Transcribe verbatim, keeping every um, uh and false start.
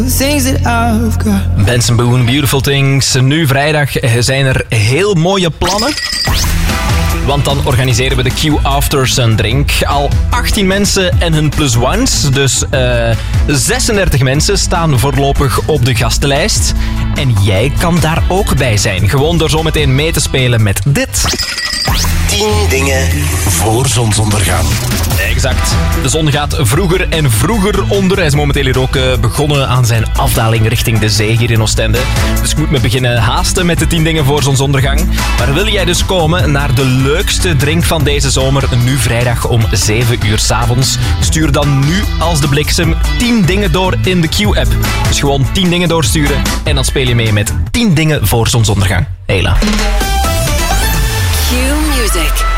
Benson Boone, Beautiful Things. Nu vrijdag zijn er heel mooie plannen. Want dan organiseren we de Q After Sun Drink. Al achttien mensen en hun plus ones. Dus uh, zesendertig mensen staan voorlopig op de gastenlijst. En jij kan daar ook bij zijn. Gewoon door zometeen mee te spelen met dit. tien dingen voor zonsondergang. Exact. De zon gaat vroeger en vroeger onder. Hij is momenteel hier ook uh, begonnen aan zijn afdaling richting de zee hier in Oostende. Dus ik moet me beginnen haasten met de tien dingen voor zonsondergang. Maar wil jij dus komen naar de leukste drink van deze zomer, nu vrijdag om zeven uur 's avonds, stuur dan nu als de bliksem tien dingen door in de Q-app. Dus gewoon tien dingen doorsturen en dan speel je mee met tien dingen voor zonsondergang. Hela. Q Music.